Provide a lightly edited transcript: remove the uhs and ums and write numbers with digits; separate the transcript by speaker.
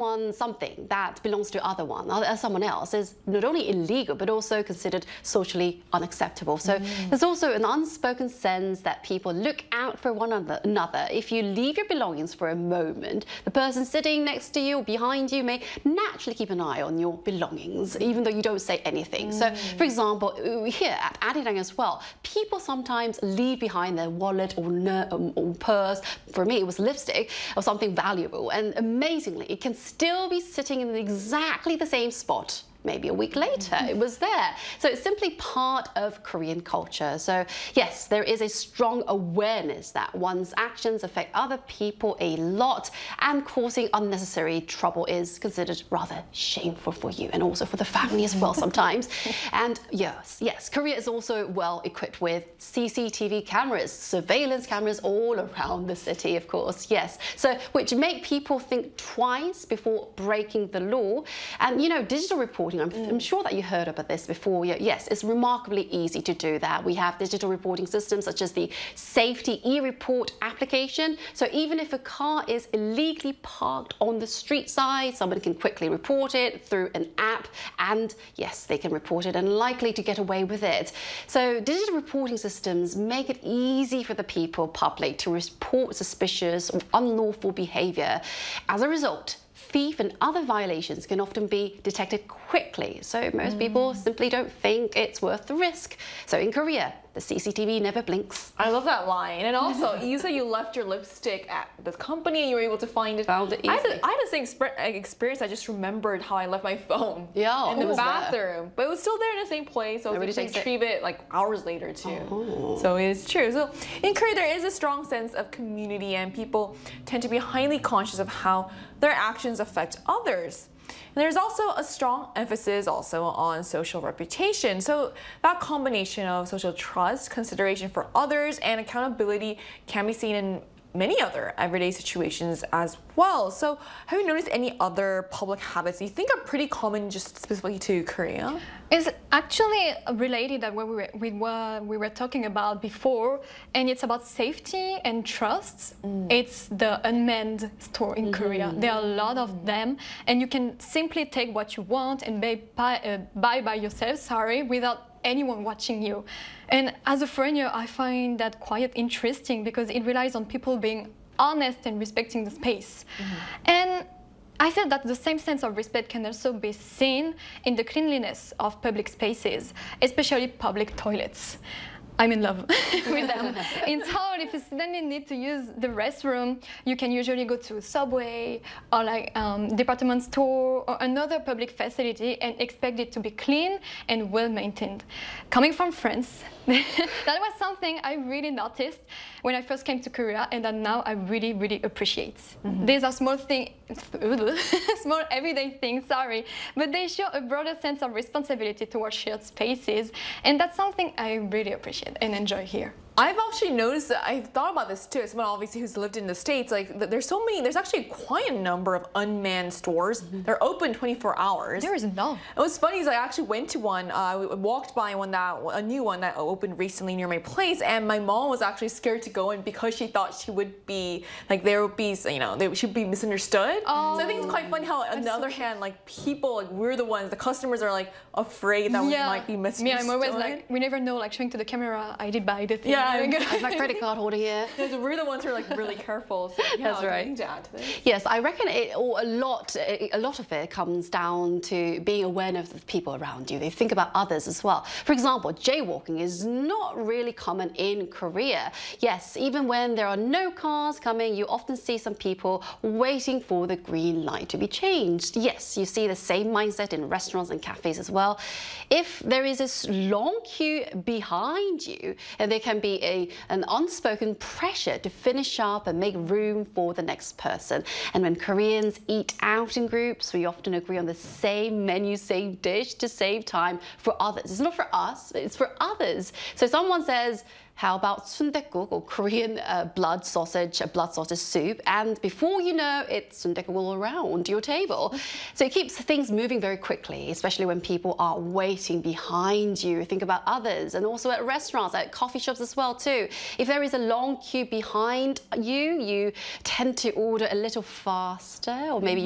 Speaker 1: something that belongs to someone else is not only illegal but also considered socially unacceptable. So there's also an unspoken sense that people look out for one another. If you leave your belongings for a moment, the person sitting next to you or behind you may naturally keep an eye on your belongings, even though you don't say anything. So, for example, here at Arirang as well, people sometimes leave behind their wallet or purse. For me, it was lipstick or something valuable, and amazingly, it can still be sitting in exactly the same spot. Maybe a week later, it was there. So it's simply part of Korean culture. So yes, there is a strong awareness that one's actions affect other people a lot, and causing unnecessary trouble is considered rather shameful for you and also for the family as well sometimes. And yes, Korea is also well equipped with CCTV cameras, surveillance cameras all around the city, of course, yes. So which make people think twice before breaking the law. And digital reporting, I'm sure that you heard about this before. Yes, it's remarkably easy to do that. We have digital reporting systems such as the Safety e-Report application. So even if a car is illegally parked on the street side, someone can quickly report it through an app, and yes, they can report it and likely to get away with it. So digital reporting systems make it easy for the public to report suspicious or unlawful behavior. As a result, thief and other violations can often be detected quickly, so most people simply don't think it's worth the risk. So in Korea, the CCTV never blinks.
Speaker 2: I love that line. And also, you said you left your lipstick at the company and you were able to find it.
Speaker 1: Found it easy.
Speaker 2: I had the same experience. I just remembered how I left my phone in the bathroom. But it was still there in the same place, so I was able to retrieve it like hours later too. So it is true. So in Korea, there is a strong sense of community, and people tend to be highly conscious of how their actions affect others. And there's also a strong emphasis on social reputation. So that combination of social trust, consideration for others, and accountability can be seen in many other everyday situations as well. So have you noticed any other public habits you think are pretty common just specifically to Korea?
Speaker 3: It's actually related to what we were talking about before, and it's about safety and trust. It's the unmanned store in Korea. There are a lot of them, and you can simply take what you want and buy by yourself, without anyone watching you. And as a foreigner, I find that quite interesting because it relies on people being honest and respecting the space. And I feel that the same sense of respect can also be seen in the cleanliness of public spaces, especially public toilets. I'm in love with them. In Seoul, if you suddenly need to use the restroom, you can usually go to a subway or department store or another public facility and expect it to be clean and well maintained. Coming from France, that was something I really noticed when I first came to Korea, and that now I really, really appreciate. These are small everyday things, but they show a broader sense of responsibility towards shared spaces, and that's something I really appreciate and enjoy here.
Speaker 2: I've actually noticed that I've thought about this too. As someone obviously who's lived in the States, there's actually quite a number of unmanned stores. They're open 24 hours.
Speaker 3: There is none.
Speaker 2: It was funny, I actually went to one, I walked by a new one that opened recently near my place, and my mom was actually scared to go in because she thought she would be, she'd be misunderstood.
Speaker 3: Oh,
Speaker 2: so I think it's quite funny how, on the other hand, people, we're the ones, the customers are afraid that we might be misunderstood.
Speaker 3: Me, I'm always we never know, showing to the camera, I did buy the thing.
Speaker 2: Yeah,
Speaker 1: my credit card holder here.
Speaker 2: We're the ones who are really careful. So,
Speaker 1: that's right.
Speaker 2: To add to this.
Speaker 1: Yes, I reckon a lot of it comes down to being aware of the people around you. They think about others as well. For example, jaywalking is not really common in Korea. Yes, even when there are no cars coming, you often see some people waiting for the green light to be changed. Yes, you see the same mindset in restaurants and cafes as well. If there is this long queue behind you, and there can be an unspoken pressure to finish up and make room for the next person. And when Koreans eat out in groups, we often agree on the same menu, same dish to save time for others. It's not for us, it's for others. So someone says, how about sundaegook, or Korean blood sausage soup? And before you know, it's sundaegook all around your table. So it keeps things moving very quickly, especially when people are waiting behind you. Think about others, and also at restaurants, at coffee shops as well too. If there is a long queue behind you, you tend to order a little faster, or maybe